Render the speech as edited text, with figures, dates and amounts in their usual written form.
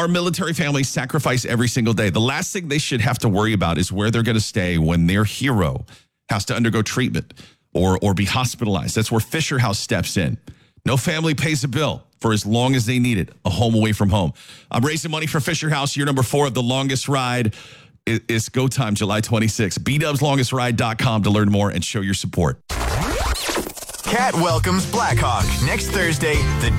Our military families sacrifice every single day. The last thing they should have to worry about is where they're going to stay when their hero has to undergo treatment or be hospitalized. That's where Fisher House steps in. No family pays a bill for as long as they need it, a home away from home. I'm raising money for Fisher House. Year number 4 of the longest ride is go time, July 26th. BDubsLongestRide.com to learn more and show your support. Cat welcomes Blackhawk next Thursday. The